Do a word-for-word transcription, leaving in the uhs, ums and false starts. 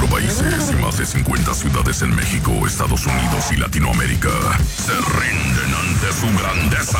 cuatro países y más de cincuenta ciudades en México, Estados Unidos y Latinoamérica se rinden ante su grandeza.